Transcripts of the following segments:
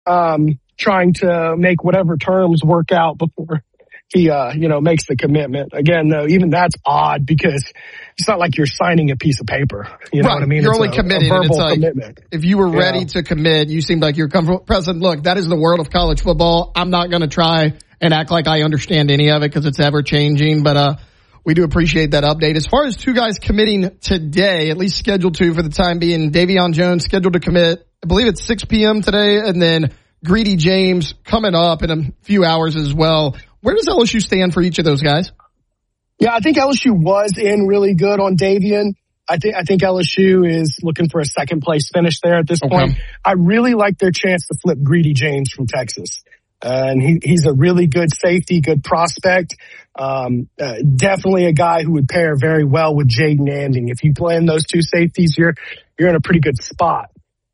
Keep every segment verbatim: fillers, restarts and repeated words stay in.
um, trying to make whatever terms work out before he, uh, you know, makes the commitment. Again, though, even that's odd because it's not like you're signing a piece of paper. You know right. what I mean? You're it's only a, committing. a verbal it's like, commitment. If you were ready yeah. to commit, you seemed like you're comfortable. President, look, that is the world of college football. I'm not going to try and act like I understand any of it because it's ever changing. But uh, we do appreciate that update. As far as two guys committing today, at least scheduled to for the time being, Davion Jones scheduled to commit, I believe it's six p.m. today, and then Greedy James coming up in a few hours as well. Where does L S U stand for each of those guys? Yeah, I think L S U was in really good on Davion. I think I think L S U is looking for a second place finish there at this okay. point. I really like their chance to flip Greedy James from Texas. Uh, and he, he's a really good safety, good prospect. Um, uh, definitely a guy who would pair very well with Jaden Anding. If you play in those two safeties, you're you're in a pretty good spot.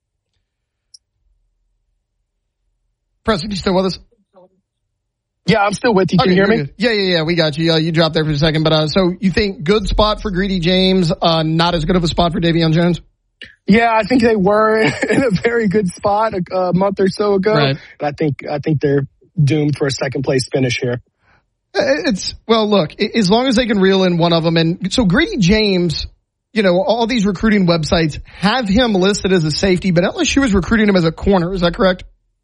Preston, you still with us? Yeah, I'm still with you. Can okay, you hear me? Good. Yeah, yeah, yeah. We got you. Uh, you dropped there for a second. But uh, so you think good spot for Greedy James, uh, not as good of a spot for Davion Jones? Yeah, I think they were in a very good spot a, a month or so ago. Right. And I think I think they're doomed for a second place finish here. It's well, look, as long as they can reel in one of them. And so Greedy James, you know, all these recruiting websites have him listed as a safety, but L S U is recruiting him as a corner. Is that correct?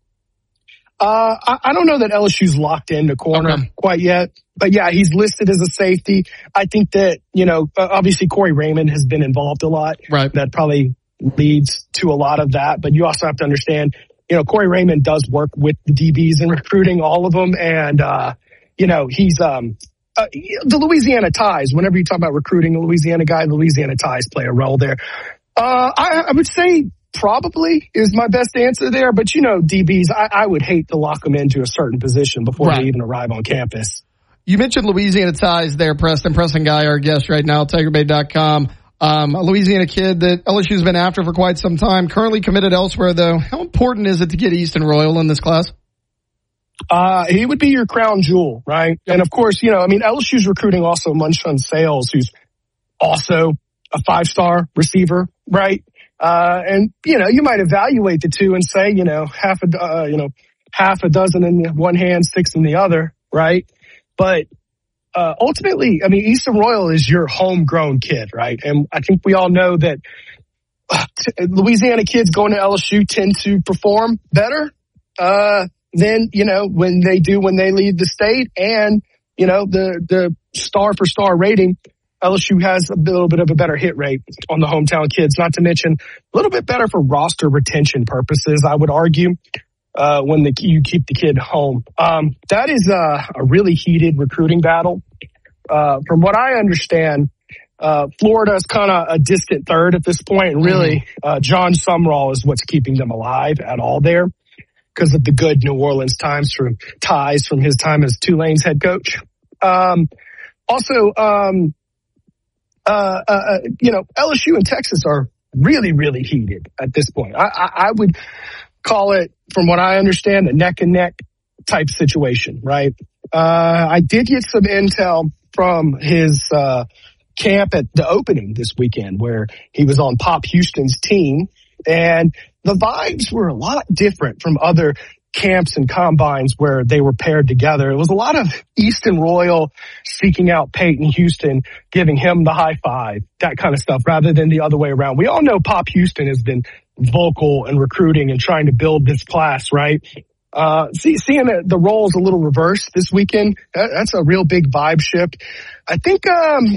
Uh, I, I don't know that L S U's locked into corner okay. quite yet, but yeah, he's listed as a safety. I think that, you know, obviously Corey Raymond has been involved a lot. Right. That probably leads to a lot of that, but you also have to understand, you know, Corey Raymond does work with the D Bs and recruiting all of them. And, uh, you know, he's, um, uh, the Louisiana ties, whenever you talk about recruiting a Louisiana guy, the Louisiana ties play a role there. Uh, I, I would say, probably is my best answer there, but you know, D Bs, I, I would hate to lock them into a certain position before right. they even arrive on campus. You mentioned Louisiana ties there, Preston. Preston Guy, our guest right now, Tiger Bay dot com. Um, a Louisiana kid that L S U's been after for quite some time, currently committed elsewhere though. How important is it to get Easton Royal in this class? Uh, he would be your crown jewel, right? Yep. And of course, you know, I mean, L S U's recruiting also Munshun Sales, who's also a five-star receiver, right? Uh, and, you know, you might evaluate the two and say, you know, half a, uh, you know, half a dozen in one hand, six in the other, right? But, uh, ultimately, I mean, Easton Royal is your homegrown kid, right? And I think we all know that uh, t- Louisiana kids going to L S U tend to perform better, uh, than, you know, when they do when they leave the state. And, you know, the, the star for star rating, L S U has a little bit of a better hit rate on the hometown kids, not to mention a little bit better for roster retention purposes, I would argue, uh, when the, you keep the kid home. Um, that is a, a really heated recruiting battle. Uh, from what I understand, uh, Florida is kind of a distant third at this point, and really, uh, John Sumrall is what's keeping them alive at all there because of the good New Orleans times from ties from his time as Tulane's head coach. Um, also, um, Uh, uh, you know, L S U and Texas are really, really heated at this point. I, I, I would call it, from what I understand, a neck and neck type situation, right? Uh, I did get some intel from his, uh, camp at the opening this weekend where he was on Pop Houston's team, and the vibes were a lot different from other camps and combines where they were paired together. It was a lot of Easton Royal seeking out Peyton Houston, giving him the high five, that kind of stuff, rather than the other way around. We all know Pop Houston has been vocal and recruiting and trying to build this class, right? Uh, see, seeing the, the roles a little reversed this weekend, that, that's a real big vibe shift. I think, um,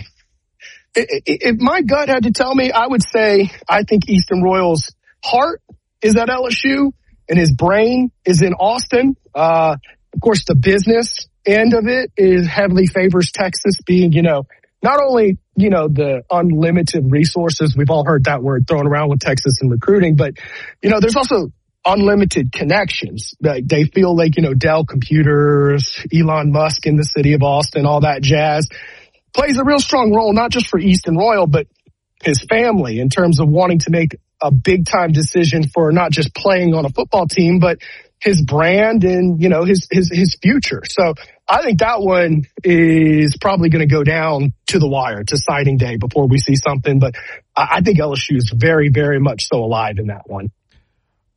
if my gut had to tell me, I would say I think Easton Royal's heart is at L S U. And his brain is in Austin. Uh, of course, the business end of it is heavily favors Texas being, you know, not only, you know, the unlimited resources. We've all heard that word thrown around with Texas and recruiting, but, you know, there's also unlimited connections. Like they feel like, you know, Dell Computers, Elon Musk in the city of Austin, all that jazz plays a real strong role, not just for Easton Royal, but his family in terms of wanting to make a big time decision for not just playing on a football team, but his brand and, you know, his, his, his future. So I think that one is probably going to go down to the wire to signing day before we see something. But I think L S U is very, very much so alive in that one.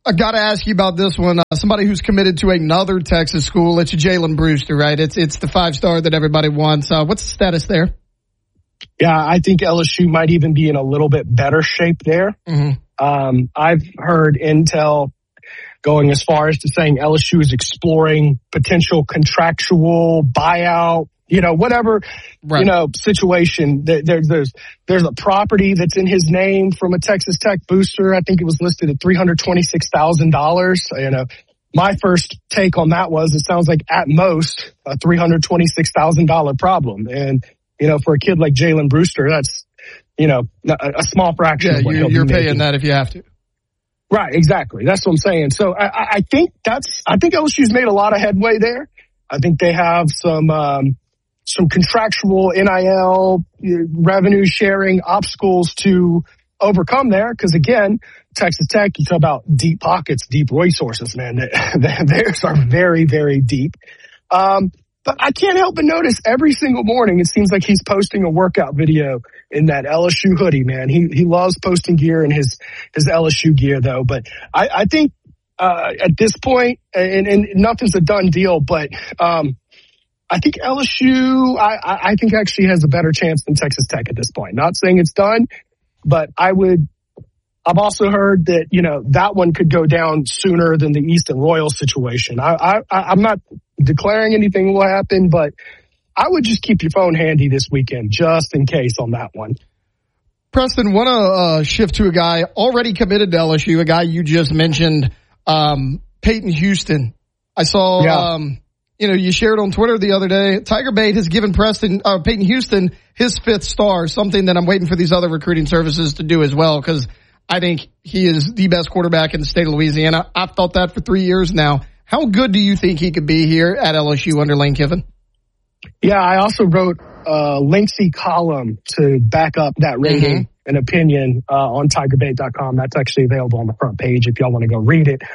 I got to ask you about this one. Uh, somebody who's committed to another Texas school. It's Jalen Brewster, right? It's it's the five star that everybody wants. Uh, what's the status there? Yeah, I think L S U might even be in a little bit better shape there. Mm-hmm. Um, I've heard intel going as far as to saying L S U is exploring potential contractual buyout, you know, whatever, right. you know, situation. There, there's there's a property that's in his name from a Texas Tech booster. I think it was listed at three hundred twenty-six thousand dollars. You know, my first take on that was it sounds like at most a three hundred twenty-six thousand dollars problem. And, you know, for a kid like Jalen Brewster, that's, you know, a, a small fraction yeah, of what you're, he'll you're be paying making. that if you have to. Right, exactly. That's what I'm saying. So I, I think that's, I think L S U's made a lot of headway there. I think they have some, um, some contractual N I L revenue sharing obstacles to overcome there. Cause again, Texas Tech, you talk about deep pockets, deep resources, man. Theirs are very, very deep. Um, but I can't help but notice every single morning, it seems like he's posting a workout video in that L S U hoodie, man. He, he loves posting gear in his, his L S U gear though. But I, I think, uh, at this point, and, and nothing's a done deal, but, um, I think L S U, I, I think actually has a better chance than Texas Tech at this point. Not saying it's done, but I would, I've also heard that, you know, that one could go down sooner than the Easton Royal situation. I, I, I'm not declaring anything will happen, but I would just keep your phone handy this weekend just in case on that one. Preston, want to uh, shift to a guy already committed to L S U, a guy you just mentioned, um, Peyton Houston. I saw, yeah. um, you know, you shared on Twitter the other day, Tiger Bait has given Preston, uh, Peyton Houston his fifth star, something that I'm waiting for these other recruiting services to do as well, because I think he is the best quarterback in the state of Louisiana. I've thought that for three years now. How good do you think he could be here at L S U under Lane Kiffin? Yeah, I also wrote a lengthy column to back up that rating mm-hmm. and opinion uh, on tiger bait dot com. That's actually available on the front page if y'all want to go read it.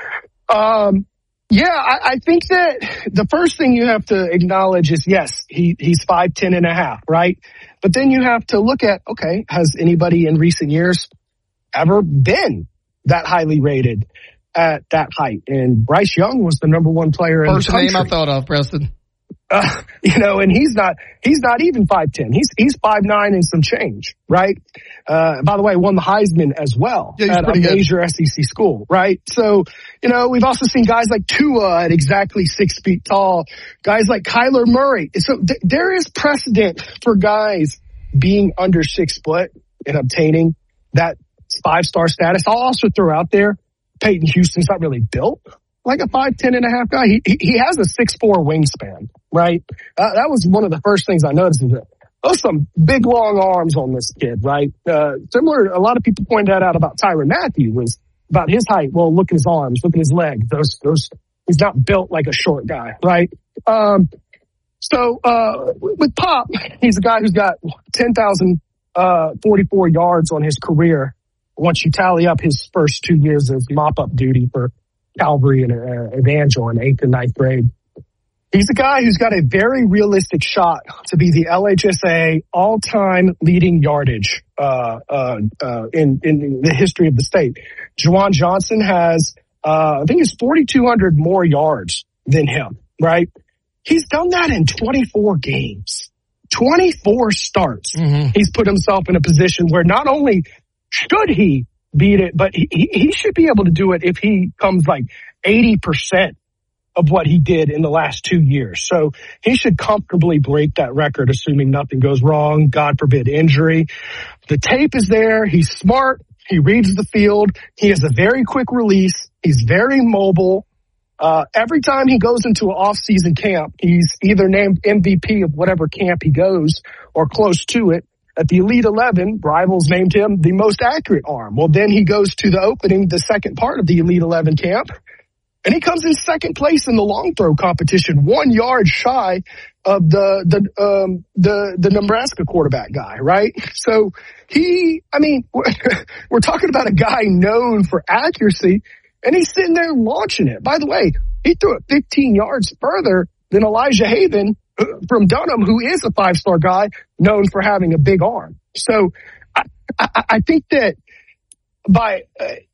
Um, yeah, I, I think that the first thing you have to acknowledge is, yes, he, he's five ten and a half, right? But then you have to look at, okay, has anybody in recent years ever been that highly rated at that height? And Bryce Young was the number one player in First the country. First name I thought of, Preston. Uh, you know, and he's not, he's not even five ten. He's, he's five nine and some change, right? Uh, by the way, won the Heisman as well yeah, at a good. major S E C school, right? So, you know, we've also seen guys like Tua at exactly six feet tall, guys like Kyler Murray. So th- there is precedent for guys being under six foot and obtaining that five-star status. I'll also throw out there, Peyton Houston's not really built like a five ten and a half guy. He, he has a six four wingspan, right? Uh, that was one of the first things I noticed. Is that those some big, long arms on this kid, right? Uh, similar, a lot of people pointed that out about Tyrann Mathieu, was about his height. Well, look at his arms, look at his legs. Those, those, he's not built like a short guy, right? Um, so, uh, with Pop, he's a guy who's got ten thousand forty-four yards on his career. Once you tally up his first two years of mop-up duty for Calvary and uh, Evangel in eighth and ninth grade. He's a guy who's got a very realistic shot to be the L H S A all-time leading yardage uh, uh, uh, in, in the history of the state. Juwan Johnson has, uh, I think it's forty-two hundred more yards than him, right? He's done that in twenty-four games, twenty-four starts. Mm-hmm. He's put himself in a position where not only should he beat it, but he, he should be able to do it if he comes like eighty percent of what he did in the last two years. So he should comfortably break that record, assuming nothing goes wrong, God forbid injury. The tape is there. He's smart. He reads the field. He has a very quick release. He's very mobile. Uh, every time he goes into an off-season camp, he's either named M V P of whatever camp he goes or close to it. At the Elite eleven, Rivals named him the most accurate arm. Well, then he goes to the opening, the second part of the Elite eleven camp, and he comes in second place in the long throw competition, one yard shy of the the um, the the Nebraska quarterback guy, right? So he, I mean, we're, we're talking about a guy known for accuracy, and he's sitting there launching it. By the way, he threw it fifteen yards further than Elijah Haven from Dunham, who is a five-star guy known for having a big arm. So I, I, I think that by uh,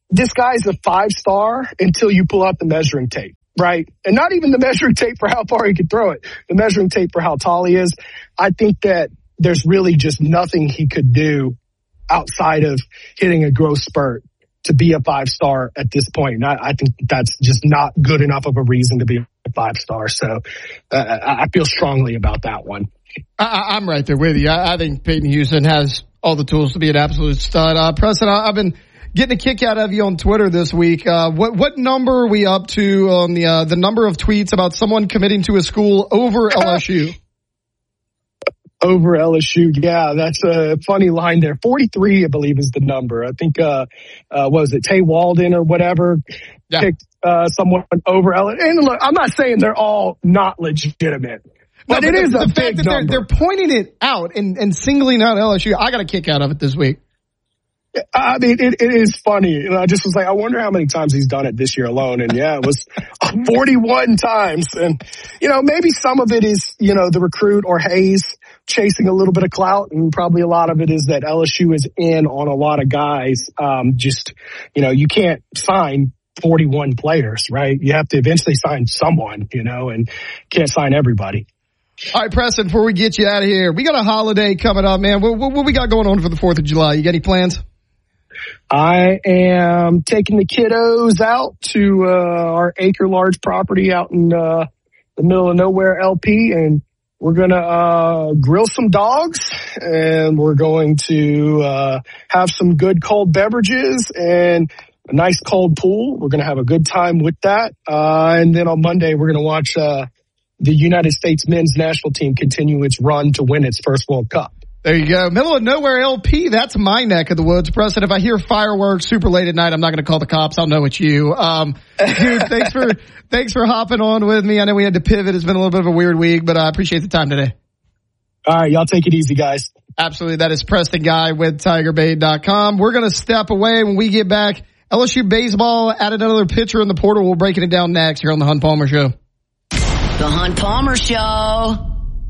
this guy's a five-star until you pull out the measuring tape, right? And not even the measuring tape for how far he can throw it, the measuring tape for how tall he is. I think that there's really just nothing he could do outside of hitting a growth spurt to be a five-star at this point. And I, I think that's just not good enough of a reason to be a five-star. So uh, I feel strongly about that one. I, I'm right there with you. I, I think Peyton Houston has all the tools to be an absolute stud. Uh, Preston, I, I've been getting a kick out of you on Twitter this week. Uh, what, what number are we up to on the, uh, the number of tweets about someone committing to a school over L S U? Over L S U, yeah, that's a funny line there. forty-three, I believe, is the number. I think, uh, uh, what was it, Tay Walden or whatever yeah. picked uh, someone over L S U. And look, I'm not saying they're all not legitimate, but, no, but it the, is a the big fact that number. They're, they're pointing it out and, and singling out L S U. I got a kick out of it this week. I mean, it, it is funny. And I just was like, I wonder how many times he's done it this year alone. And yeah, it was forty-one times. And, you know, maybe some of it is, you know, the recruit or Hayes chasing a little bit of clout. And probably a lot of it is that L S U is in on a lot of guys. Um, just, you know, you can't sign forty-one players, right? You have to eventually sign someone, you know, and can't sign everybody. All right, Preston, before we get you out of here, we got a holiday coming up, man. What, what, what we got going on for the fourth of July? You got any plans? I am taking the kiddos out to uh, our acre large property out in uh, the middle of nowhere, L P, and we're going to uh, grill some dogs, and we're going to uh, have some good cold beverages and a nice cold pool. We're going to have a good time with that. Uh, and then on Monday, we're going to watch uh, the United States men's national team continue its run to win its first World Cup. There you go. Middle of nowhere L P. That's my neck of the woods. Preston, if I hear fireworks super late at night, I'm not going to call the cops. I'll know it's you. Um, dude, thanks for, thanks for hopping on with me. I know we had to pivot. It's been a little bit of a weird week, but I appreciate the time today. All right. Y'all take it easy, guys. Absolutely. That is Preston Guy with Tiger Bait dot com. We're going to step away. When we get back, L S U baseball added another pitcher in the portal. We'll break it down next here on the Hunt Palmer Show. The Hunt Palmer Show.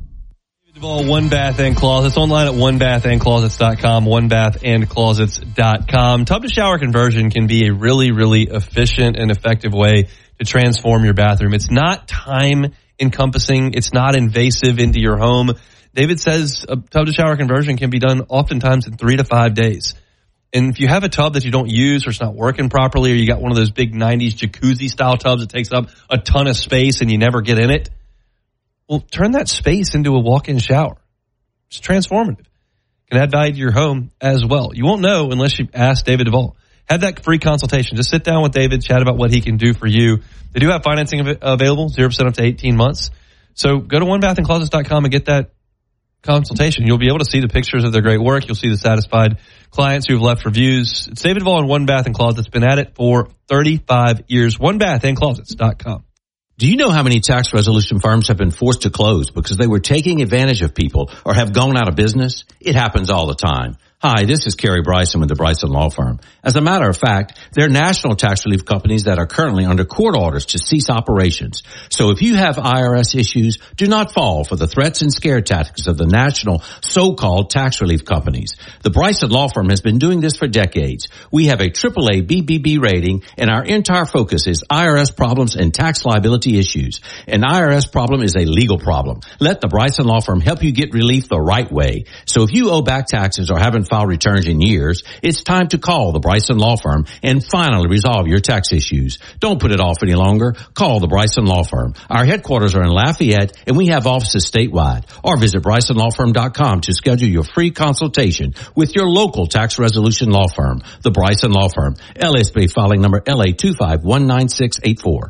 One Bath and Closets online at one bath and closets dot com, one bath and closets dot com. Tub to shower conversion can be a really, really efficient and effective way to transform your bathroom. It's not time encompassing. It's not invasive into your home. David says a tub to shower conversion can be done oftentimes in three to five days. And if you have a tub that you don't use or it's not working properly, or you got one of those big nineties jacuzzi style tubs that takes up a ton of space and you never get in it, well, turn that space into a walk-in shower. It's transformative. Can add value to your home as well. You won't know unless you ask David Duvall. Have that free consultation. Just sit down with David, chat about what he can do for you. They do have financing av- available, zero percent up to eighteen months. So go to one bath and closets dot com and get that consultation. You'll be able to see the pictures of their great work. You'll see the satisfied clients who've left reviews. It's David Duvall and One Bath and Closets. Been at it for thirty-five years. one bath and closets dot com. Do you know how many tax resolution firms have been forced to close because they were taking advantage of people or have gone out of business? It happens all the time. Hi, this is Kerry Bryson with the Bryson Law Firm. As a matter of fact, they're national tax relief companies that are currently under court orders to cease operations. So if you have I R S issues, do not fall for the threats and scare tactics of the national so-called tax relief companies. The Bryson Law Firm has been doing this for decades. We have a triple A B B B rating, and our entire focus is I R S problems and tax liability issues. An I R S problem is a legal problem. Let the Bryson Law Firm help you get relief the right way. So if you owe back taxes or haven't filed returns in years, it's time to call the Bryson Law Firm and finally resolve your tax issues. Don't put it off any longer. Call the Bryson Law Firm. Our headquarters are in Lafayette, and we have offices statewide. Or visit bryson law firm dot com to schedule your free consultation with your local tax resolution law firm. The Bryson Law Firm. L S B filing number L A two five one nine six eight four.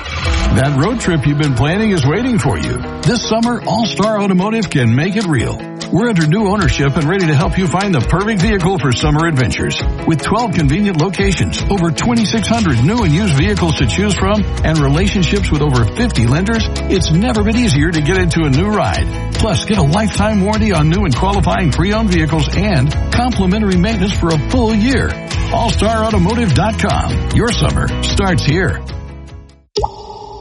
That road trip you've been planning is waiting for you. This summer, All-Star Automotive can make it real. We're under new ownership and ready to help you find the perfect vehicle for summer adventures. With twelve convenient locations, over twenty-six hundred new and used vehicles to choose from, and relationships with over fifty lenders, it's never been easier to get into a new ride. Plus, get a lifetime warranty on new and qualifying pre-owned vehicles and complimentary maintenance for a full year. all star automotive dot com. Your summer starts here.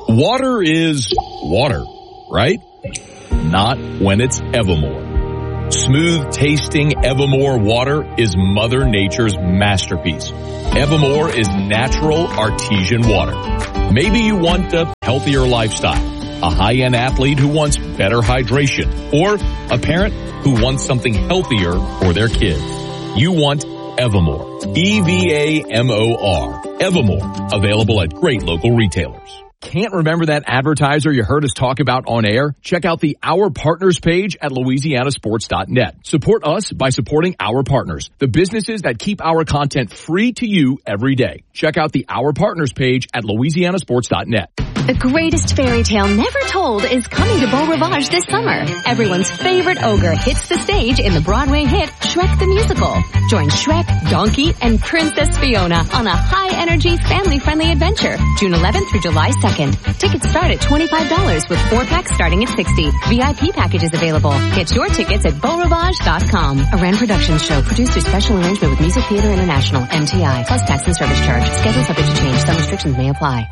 Water is water, right? Not when it's Evermore. Smooth tasting Evermore water is Mother Nature's masterpiece. Evermore is natural artesian water. Maybe you want a healthier lifestyle, a high-end athlete who wants better hydration, or a parent who wants something healthier for their kids. You want Evermore. E V A M O R. Evermore. Available at great local retailers. Can't remember that advertiser you heard us talk about on air? Check out the Our Partners page at Louisiana Sports dot net. Support us by supporting our partners, the businesses that keep our content free to you every day. Check out the Our Partners page at Louisiana Sports dot net. The greatest fairy tale never told is coming to Beau Rivage this summer. Everyone's favorite ogre hits the stage in the Broadway hit Shrek the Musical. Join Shrek, Donkey, and Princess Fiona on a high-energy, family-friendly adventure. June eleventh through July second. Tickets start at twenty-five dollars with four packs starting at sixty dollars. V I P packages available. Get your tickets at Beau Rivage dot com. A Wren Productions show produced through special arrangement with Music Theater International, M T I, plus tax and service charge. Schedule subject to change. Some restrictions may apply.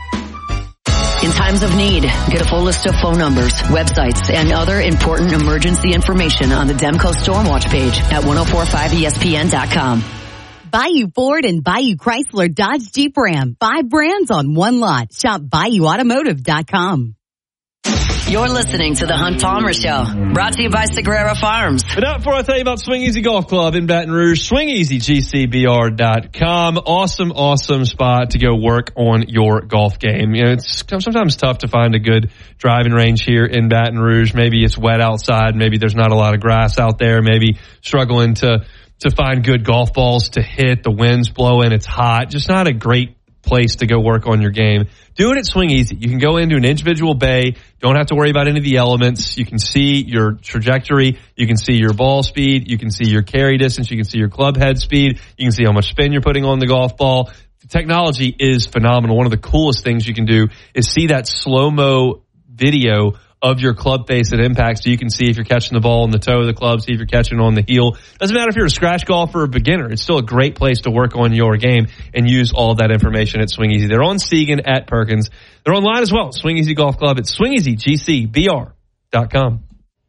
In times of need, get a full list of phone numbers, websites, and other important emergency information on the Demco Stormwatch page at ten forty-five E S P N dot com. Bayou Ford and Bayou Chrysler Dodge Jeep Ram. Five brands on one lot. Shop Bayou Automotive dot com. You're listening to The Hunt Palmer Show, brought to you by Sagrera Farms. But now before I tell you about Swing Easy Golf Club in Baton Rouge, swing easy G C B R dot com. Awesome, awesome spot to go work on your golf game. You know, it's sometimes tough to find a good driving range here in Baton Rouge. Maybe it's wet outside. Maybe there's not a lot of grass out there. Maybe struggling to, to find good golf balls to hit. The wind's blowing. It's hot. Just not a great place to go work on your game. Do it at Swing Easy. You can go into an individual bay. Don't have to worry about any of the elements. You can see your trajectory. You can see your ball speed. You can see your carry distance. You can see your club head speed. You can see how much spin you're putting on the golf ball. The technology is phenomenal. One of the coolest things you can do is see that slow-mo video of your club face at impact, so you can see if you're catching the ball on the toe of the club, see if you're catching on the heel. Doesn't matter if you're a scratch golfer or a beginner. It's still a great place to work on your game and use all of that information at Swing Easy. They're on Segan at Perkins. They're online as well. Swing Easy Golf Club at swing easy G C B R dot com.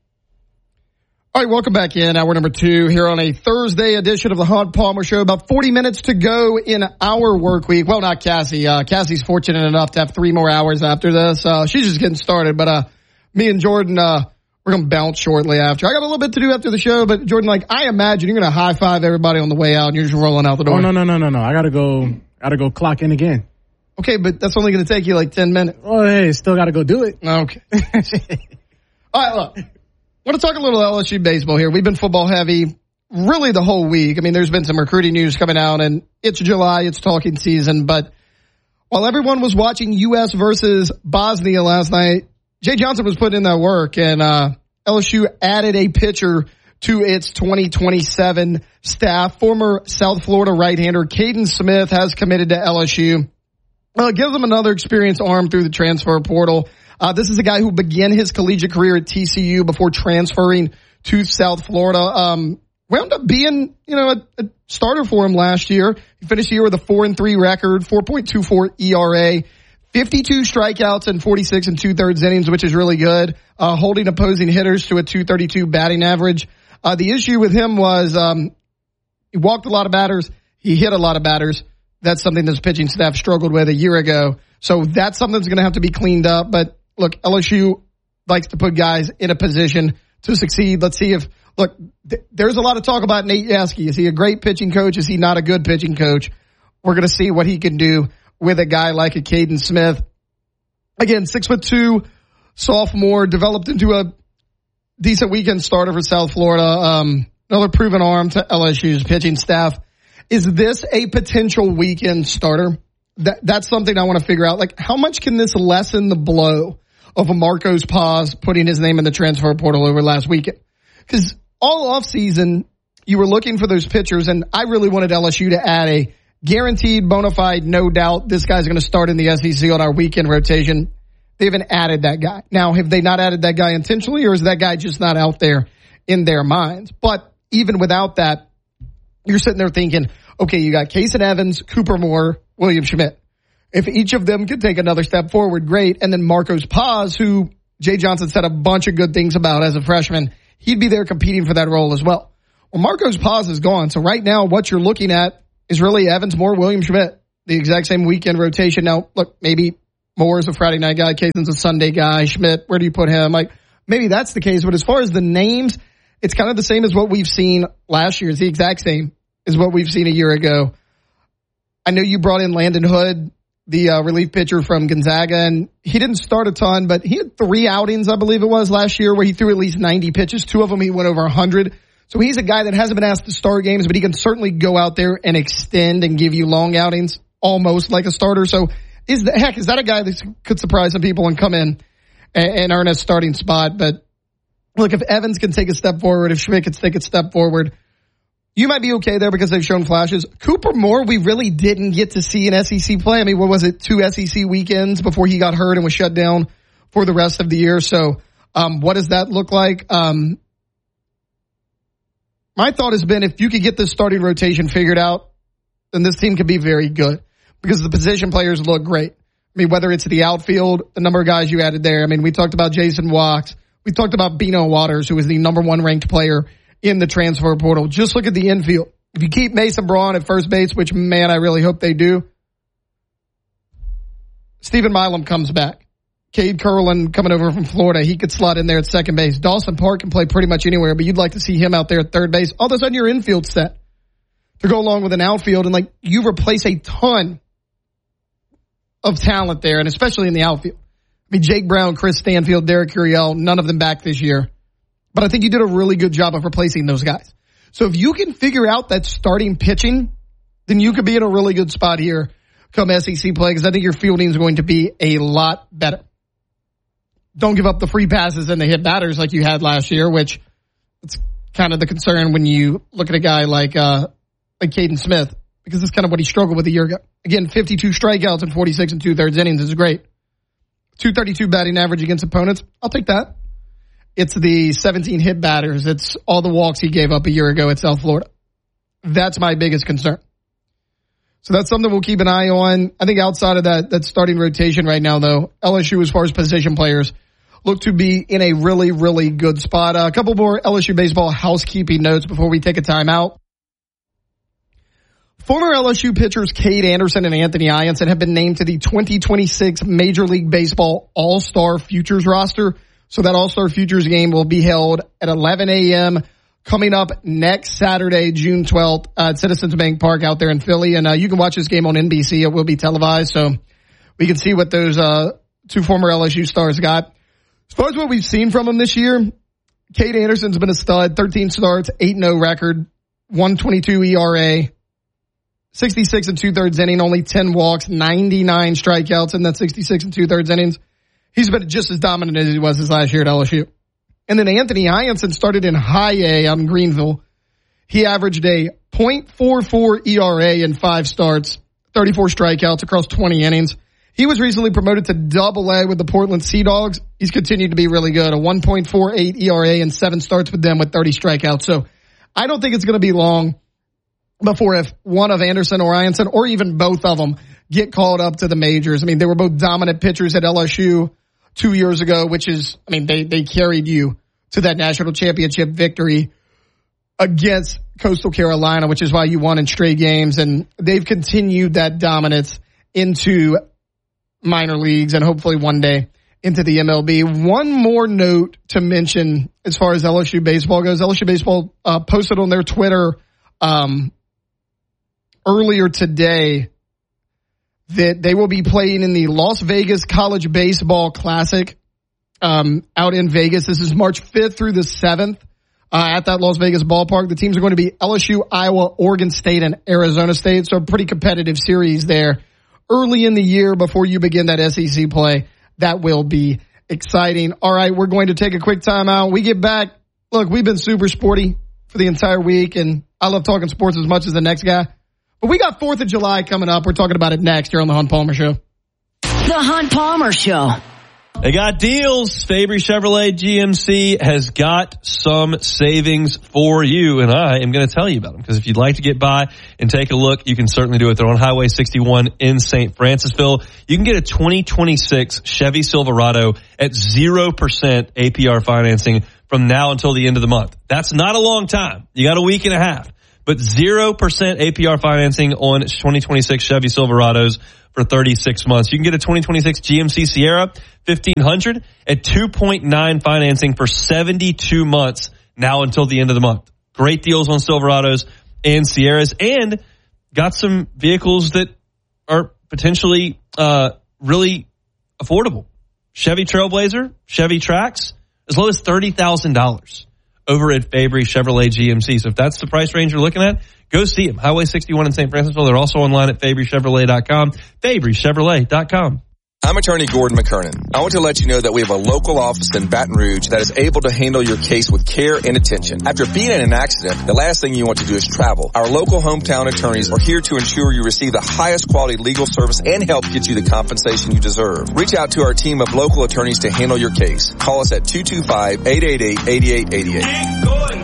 All right, welcome back in. Hour number two here on a Thursday edition of the Hunt Palmer Show. About forty minutes to go in our work week. Well, not Cassie. Uh, Cassie's fortunate enough to have three more hours after this. Uh, she's just getting started, but, uh, me and Jordan, uh, we're going to bounce shortly after. I got a little bit to do after the show, but Jordan, like, I imagine you're going to high five everybody on the way out and you're just rolling out the door. Oh, no, no, no, no, no. I got to go, got to go clock in again. Okay, but that's only going to take you like ten minutes. Oh, hey, still got to go do it. Okay. All right, look. I want to talk a little L S U baseball here. We've been football heavy really the whole week. I mean, there's been some recruiting news coming out, and it's July, it's talking season. But while everyone was watching U S versus Bosnia last night, Jay Johnson was putting in that work, and uh L S U added a pitcher to its twenty twenty-seven staff. Former South Florida right-hander Caden Smith has committed to L S U. Uh, gives them another experienced arm through the transfer portal. Uh, this is a guy who began his collegiate career at T C U before transferring to South Florida. Um, wound up being, you know, a, a starter for him last year. He finished the year with a four and three record, four point two four E R A, fifty-two strikeouts and forty-six and two-thirds innings, which is really good. Uh, holding opposing hitters to a two thirty-two batting average. Uh, the issue with him was, um, he walked a lot of batters. He hit a lot of batters. That's something this pitching staff struggled with a year ago. So that's something that's going to have to be cleaned up. But look, L S U likes to put guys in a position to succeed. Let's see if, look, th- there's a lot of talk about Nate Yaskey. Is he a great pitching coach? Is he not a good pitching coach? We're going to see what he can do with a guy like a Caden Smith. Again, six foot two, sophomore, developed into a decent weekend starter for South Florida. Um, another proven arm to L S U's pitching staff. Is this a potential weekend starter? That, that's something I want to figure out. Like, how much can this lessen the blow of a Marcos Paz putting his name in the transfer portal over last weekend? Because all offseason, you were looking for those pitchers, and I really wanted L S U to add a guaranteed, bona fide, no doubt, this guy's going to start in the S E C on our weekend rotation. They haven't added that guy. Now, have they not added that guy intentionally, or is that guy just not out there in their minds? But even without that, you're sitting there thinking, okay, you got Kason Evans, Cooper Moore, William Schmidt. If each of them could take another step forward, great. And then Marcos Paz, who Jay Johnson said a bunch of good things about as a freshman he'd be there competing for that role as well. Well, Marcos Paz is gone. So right now what you're looking at is really Evans, Moore, William Schmidt, the exact same weekend rotation. Now, look, maybe Moore is a Friday night guy, Kaysen's a Sunday guy, Schmidt, where do you put him? Like, maybe that's the case. But as far as the names, it's kind of the same as what we've seen last year. It's the exact same as what we've seen a year ago. I know you brought in Landon Hood, the uh, relief pitcher from Gonzaga, and he didn't start a ton, but he had three outings, I believe it was, last year where he threw at least ninety pitches. Two of them he went over one hundred. So he's a guy that hasn't been asked to start games, but he can certainly go out there and extend and give you long outings, almost like a starter. So is the heck, is that a guy that could surprise some people and come in and, and earn a starting spot? But look, if Evans can take a step forward, if Schmidt can take a step forward, you might be okay there because they've shown flashes. Cooper Moore, we really didn't get to see an S E C play. I mean, what was it, two S E C weekends before he got hurt and was shut down for the rest of the year. So um, what does that look like? Um, my thought has been if you could get this starting rotation figured out, then this team could be very good because the position players look great. I mean, whether it's the outfield, the number of guys you added there. I mean, we talked about Jason Walks. We talked about Bino Waters, who was the number one ranked player in the transfer portal. Just look at the infield. If you keep Mason Braun at first base, which, man, I really hope they do, Stephen Milam comes back. Cade Curlin coming over from Florida. He could slot in there at second base. Dawson Park can play pretty much anywhere, but you'd like to see him out there at third base. All of a sudden, your infield set to go along with an outfield, and, like, you replace a ton of talent there, and especially in the outfield. I mean, Jake Brown, Chris Stanfield, Derek Curiel, none of them back this year. But I think you did a really good job of replacing those guys. So if you can figure out that starting pitching, then you could be in a really good spot here come S E C play because I think your fielding is going to be a lot better. Don't give up the free passes and the hit batters like you had last year, which it's kind of the concern when you look at a guy like uh, like Caden Smith because that's kind of what he struggled with a year ago. Again, fifty-two strikeouts and forty-six and two-thirds innings is great. two thirty-two batting average against opponents. I'll take that. It's the seventeen hit batters. It's all the walks he gave up a year ago at South Florida. That's my biggest concern. So that's something we'll keep an eye on. I think outside of that, that starting rotation right now, though, L S U as far as position players look to be in a really, really good spot. Uh, a couple more L S U baseball housekeeping notes before we take a timeout. Former L S U pitchers Cade Anderson and Anthony Ianson have been named to the twenty twenty-six Major League Baseball All-Star Futures roster. So that All-Star Futures game will be held at eleven a.m. coming up next Saturday, June twelfth, uh, at Citizens Bank Park out there in Philly. And uh, you can watch this game on N B C. It will be televised, so we can see what those uh, two former L S U stars got. As far as what we've seen from them this year, Cade Anderson's been a stud, thirteen starts, eight and oh record, one twenty-two E R A, sixty-six and two-thirds inning, only ten walks, ninety-nine strikeouts in that sixty-six and two-thirds innings. He's been just as dominant as he was his last year at L S U. And then Anthony Ianson started in high A out in Greenville. He averaged a point four four E R A in five starts, thirty-four strikeouts across twenty innings. He was recently promoted to double A with the Portland Sea Dogs. He's continued to be really good, a one point four eight E R A in seven starts with them with thirty strikeouts. So I don't think it's going to be long before if one of Anderson or Ianson or even both of them get called up to the majors. I mean, they were both dominant pitchers at L S U two years ago, which is, I mean, they, they carried you to that national championship victory against Coastal Carolina, which is why you won in straight games. And they've continued that dominance into minor leagues and hopefully one day into the M L B. One more note to mention as far as L S U baseball goes. L S U baseball uh, posted on their Twitter um, earlier today that they will be playing in the Las Vegas College Baseball Classic um, out in Vegas. This is March fifth through the seventh uh, at that Las Vegas ballpark. The teams are going to be L S U, Iowa, Oregon State, and Arizona State. So a pretty competitive series there early in the year before you begin that S E C play. That will be exciting. All right, we're going to take a quick timeout. We get back. Look, we've been super sporty for the entire week, and I love talking sports as much as the next guy. But we got fourth of July coming up. We're talking about it next here on The Hunt Palmer Show. The Hunt Palmer Show. They got deals. Fabry Chevrolet G M C has got some savings for you, and I am going to tell you about them because if you'd like to get by and take a look, you can certainly do it. They're on Highway sixty-one in Saint Francisville. You can get a twenty twenty-six Chevy Silverado at zero percent A P R financing from now until the end of the month. That's not a long time. You got a week and a half. But zero percent A P R financing on twenty twenty-six Chevy Silverados for thirty-six months. You can get a twenty twenty-six G M C Sierra fifteen hundred at two point nine financing for seventy-two months now until the end of the month. Great deals on Silverados and Sierras, and got some vehicles that are potentially uh really affordable. Chevy Trailblazer, Chevy Trax, as low as thirty thousand dollars over at Fabry Chevrolet G M C. So if that's the price range you're looking at, go see them. Highway sixty-one in Saint Francisville. They're also online at Fabry Chevrolet dot com, Fabry Chevrolet dot com. I'm attorney Gordon McKernan. I want to let you know that we have a local office in Baton Rouge that is able to handle your case with care and attention. After being in an accident, the last thing you want to do is travel. Our local hometown attorneys are here to ensure you receive the highest quality legal service and help get you the compensation you deserve. Reach out to our team of local attorneys to handle your case. Call us at two two five, eight eight eight, eight eight eight eight. Get going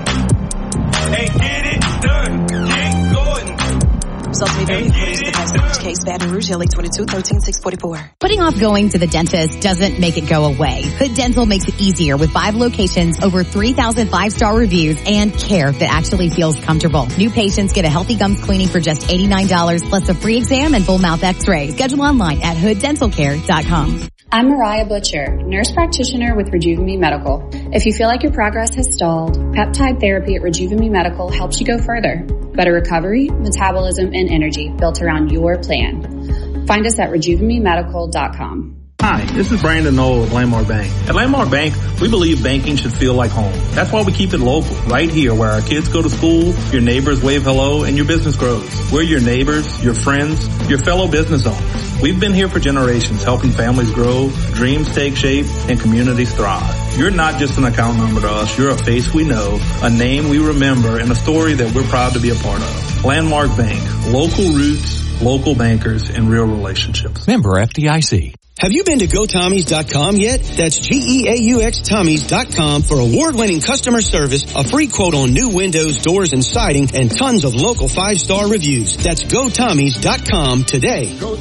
and get it done. Get going. Results may vary according to the price of each case. Baton Rouge, L A twenty-two, thirteen, six forty-four. Putting off going to the dentist doesn't make it go away. Hood Dental makes it easier with five locations, over three thousand five-star reviews, and care that actually feels comfortable. New patients get a healthy gums cleaning for just eighty-nine dollars plus a free exam and full mouth x-ray. Schedule online at hood dental care dot com. I'm Mariah Butcher, nurse practitioner with Rejuvenate Medical. If you feel like your progress has stalled, peptide therapy at Rejuvenate Medical helps you go further. Better recovery, metabolism, and energy built around your plan. Find us at rejuvenate medical dot com. Hi, this is Brandon Knoll with Landmark Bank. At Landmark Bank, we believe banking should feel like home. That's why we keep it local, right here where our kids go to school, your neighbors wave hello, and your business grows. We're your neighbors, your friends, your fellow business owners. We've been here for generations, helping families grow, dreams take shape, and communities thrive. You're not just an account number to us. You're a face we know, a name we remember, and a story that we're proud to be a part of. Landmark Bank, local roots, local bankers, and real relationships. Member F D I C. Have you been to go tommies dot com yet? That's G E A U X Tommies dot com for award-winning customer service, a free quote on new windows, doors, and siding, and tons of local five-star reviews. That's go tommies dot com today. Go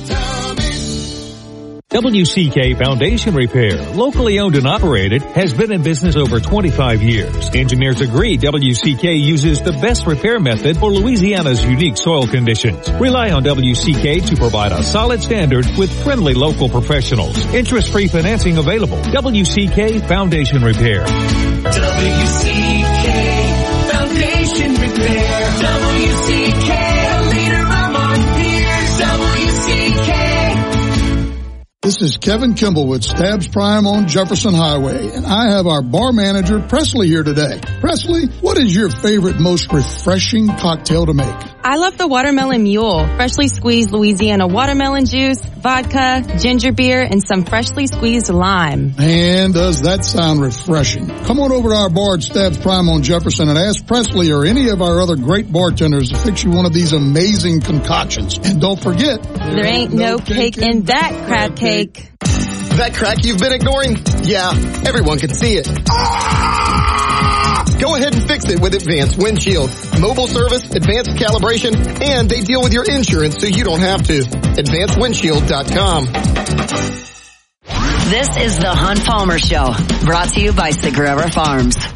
W C K Foundation Repair, locally owned and operated, has been in business over twenty-five years. Engineers agree W C K uses the best repair method for Louisiana's unique soil conditions. Rely on W C K to provide a solid standard with friendly local professionals. Interest-free financing available. W C K Foundation Repair. W C K Foundation Repair. W C K, a leader among peers. W C K. This is Kevin Kimball with Stabs Prime on Jefferson Highway, and I have our bar manager, Presley, here today. Presley, what is your favorite, most refreshing cocktail to make? I love the Watermelon Mule. Freshly squeezed Louisiana watermelon juice, vodka, ginger beer, and some freshly squeezed lime. And does that sound refreshing? Come on over to our bar at Stabs Prime on Jefferson and ask Presley or any of our other great bartenders to fix you one of these amazing concoctions. And don't forget, there ain't no cake in that crab cake. That crack you've been ignoring? Yeah, everyone can see it. Go ahead and fix it with Advanced Windshield. Mobile service, advanced calibration, and they deal with your insurance so you don't have to. advanced windshield dot com. This is the Hunt Palmer Show, brought to you by Sagrera Farms.